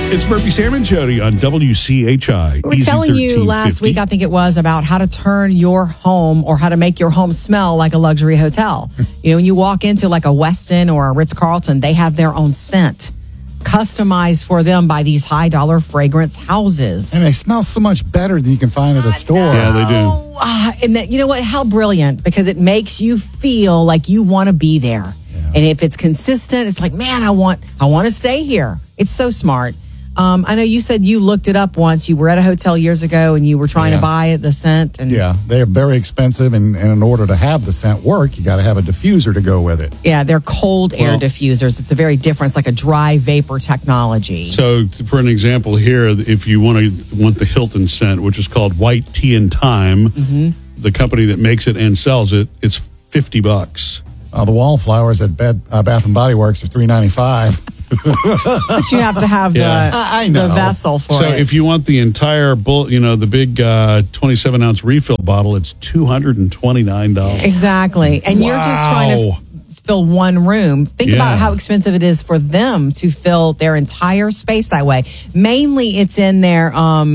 It's Murphy, Sam, and Jody on WCHI. We were telling you last week, I think it was, about how to turn your home or how to make your home smell like a luxury hotel. You know, when you walk into like a Westin or a Ritz-Carlton, they have their own scent customized for them by these high-dollar fragrance houses. And they smell so much better than you can find at a store. Yeah, they do. And that, you know what? How brilliant, because it makes you feel like you want to be there. Yeah. And if it's consistent, it's like, man, I want to stay here. It's so smart. I know you said you looked it up once. You were at a hotel years ago and you were trying to buy the scent. And yeah, they're very expensive. And in order to have the scent work, you got to have a diffuser to go with it. Yeah, they're cold air diffusers. It's a very different, it's like a dry vapor technology. So for an example here, if you want the Hilton scent, which is called White Tea and Thyme, the company that makes it and sells it, it's $50. The wallflowers at Bath and Body Works are $3.95. But you have to have the vessel for it. So if you want the entire the big 27-ounce refill bottle, it's $229. Exactly. And you're just trying to fill one room. Think about how expensive it is for them to fill their entire space that way. Mainly it's in their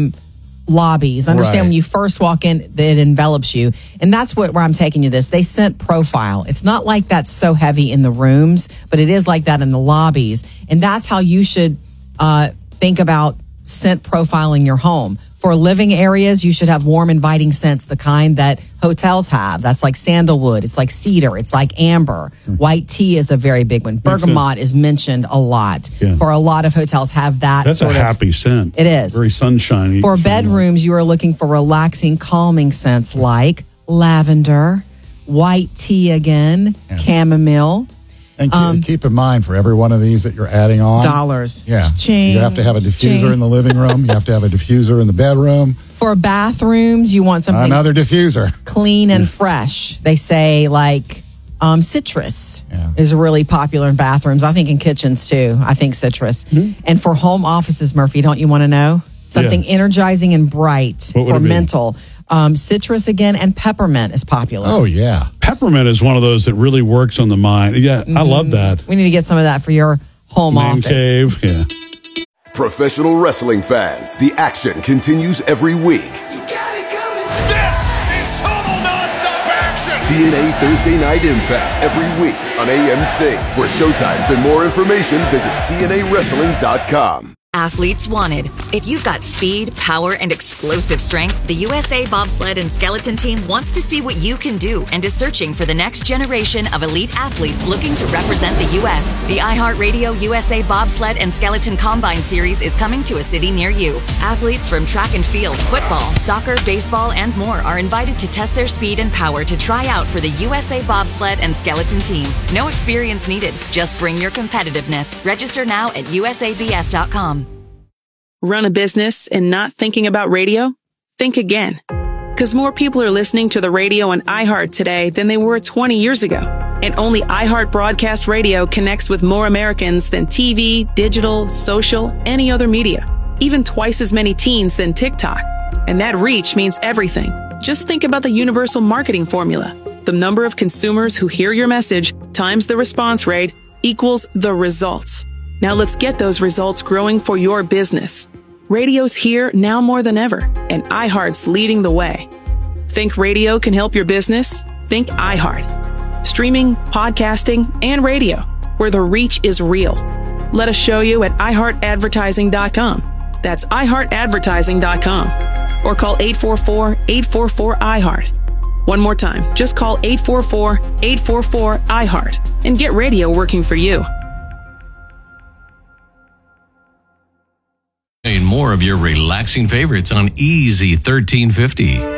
lobbies. Understand when you first walk in, it envelops you. And that's where I'm taking you this. They scent profile. It's not like that's so heavy in the rooms, but it is like that in the lobbies. And that's how you should think about scent profiling your home. For living areas, you should have warm, inviting scents, the kind that hotels have. That's like sandalwood. It's like cedar. It's like amber. White tea is a very big one. Bergamot is mentioned a lot. Yeah. For a lot of hotels have that. That's a happy scent. It is. Very sunshiny. For bedrooms, you are looking for relaxing, calming scents like lavender, white tea again, chamomile. And keep in mind, for every one of these that you're adding on, dollars. Yeah. You have to have a diffuser in the living room. You have to have a diffuser in the bedroom. For bathrooms, you want something. Another diffuser. Clean and fresh. They say like citrus is really popular in bathrooms. I think in kitchens too. I think citrus. And for home offices, Murphy, don't you want to know? Something energizing and bright for mental. Citrus again, and peppermint is popular. Oh, yeah. Peppermint is one of those that really works on the mind. Yeah, I love that. We need to get some of that for your home office. Cave, yeah. Professional wrestling fans, the action continues every week. You got it coming. This is total nonstop action. TNA Thursday Night Impact every week on AMC. For showtimes and more information, visit TNAWrestling.com. Athletes wanted. If you've got speed, power, and explosive strength, the USA Bobsled and Skeleton Team wants to see what you can do and is searching for the next generation of elite athletes looking to represent the U.S. The iHeartRadio USA Bobsled and Skeleton Combine Series is coming to a city near you. Athletes from track and field, football, soccer, baseball, and more are invited to test their speed and power to try out for the USA Bobsled and Skeleton Team. No experience needed. Just bring your competitiveness. Register now at usabs.com. Run a business and not thinking about radio? Think again. Because more people are listening to the radio on iHeart today than they were 20 years ago. And only iHeart Broadcast Radio connects with more Americans than TV, digital, social, any other media. Even twice as many teens than TikTok. And that reach means everything. Just think about the universal marketing formula. The number of consumers who hear your message times the response rate equals the results. Now let's get those results growing for your business. Radio's here now more than ever, and iHeart's leading the way. Think radio can help your business? Think iHeart. Streaming, podcasting, and radio, where the reach is real. Let us show you at iHeartAdvertising.com. That's iHeartAdvertising.com. Or call 844-844-iHeart. One more time, just call 844-844-iHeart and get radio working for you. And more of your relaxing favorites on Easy 1350.